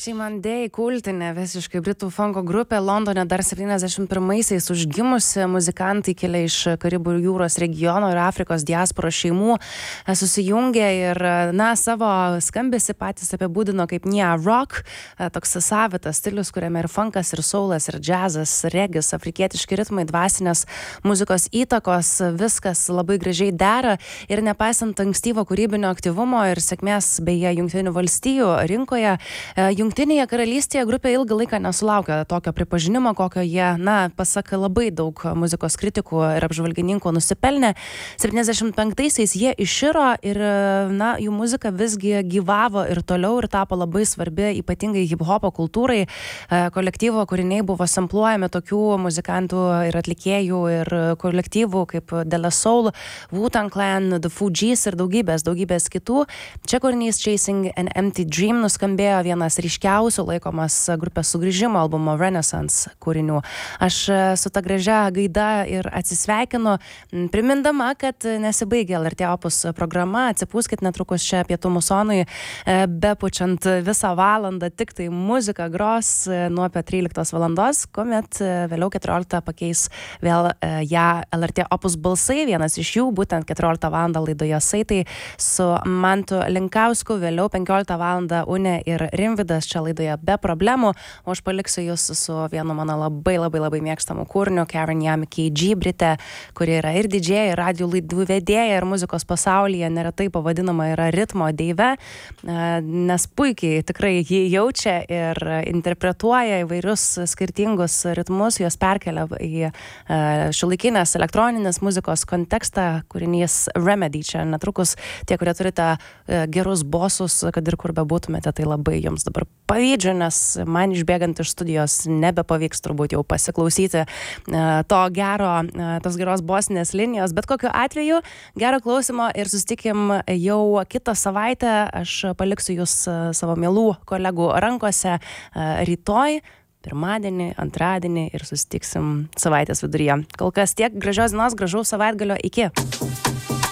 Monday kultinė visiškai britų funko grupė, Londone dar 71-aisiais užgimusi, muzikantai kilę iš Karibų jūros regiono ir Afrikos diasporos šeimų susijungė ir, savo skambesį patys apibūdino kaip nea rock, toks savitas stilius, kuriame ir funkas, ir soulas, ir džiazas, regis, afrikietiški ritmai, dvasinės muzikos įtakos, viskas labai gražiai dera ir nepaisant ankstyvo kūrybinio aktyvumo ir sėkmės beje Jungtinių valstijų rinkoje, Jungtinėje karalystėje grupė ilgą laiką nesulaukė tokio pripažinimo, kokio jie, pasak labai daug muzikos kritikų ir apžvalgininkų nusipelnė. 75-aisiais jie iširo ir, jų muzika visgi gyvavo ir toliau ir tapo labai svarbi, ypatingai hip-hopo kultūrai. Kolektyvo kūriniai buvo sampluojami tokių muzikantų ir atlikėjų ir kolektyvų kaip De La Soul, Wu-Tang Clan, The Fugees ir daugybės kitų. Čia kūrinys Chasing an Empty Dream nuskambėjo, vienas ryškiausių laikomas grupės sugrįžimo albumo Renaissance kūrinių. Aš su ta gražia gaida ir atsisveikinu, primindama, kad nesibaigia LRT Opus programa, atsipūskit netrukus čia pietų musonui, bepučiant visą valandą, tik tai muzika gros nuo 13 valandos, kuomet vėliau 14 pakeis vėl ją LRT Opus balsai, vienas iš jų, būtent 14 valandą laidoje Saitai su Mantu Linkausku, vėliau 15 valandą Unė ir Rimvydas čia laidoje be problemų, o aš paliksiu jūs su vienu mano labai mėgstamu kūriniu, Karen Yam KG, Britė, kuri yra ir didžėja, ir radijo laidų vedėja, ir muzikos pasaulyje neretai pavadinama yra ritmo deive, nes puikiai tikrai jį jaučia ir interpretuoja įvairius skirtingus ritmus, juos perkelia į šiuolaikinės elektroninės muzikos kontekstą, kūrinys Remedy čia netrukus. Tie, kurie turite gerus bosus, kad ir kur bebūtumėte, tai labai jums dabar pavydžiu, nes man išbėgant iš studijos nebepavyks turbūt jau pasiklausyti tos geros bosinės linijos, bet kokiu atveju gero klausimo ir susitikim jau kitą savaitę. Aš paliksiu jūs savo mielų kolegų rankose rytoj, pirmadienį, antradienį ir susitiksim savaitės viduryje. Kol kas tiek, gražios dienos, gražaus savaitgalio, iki.